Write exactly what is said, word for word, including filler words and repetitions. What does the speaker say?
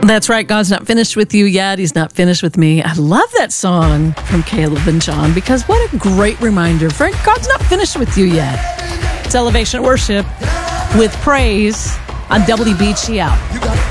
That's right. God's not finished with you yet. He's not finished with me. I love that song from Caleb and John because what a great reminder. Friend, God's not finished with you yet. It's Elevation Worship with praise on W B G L.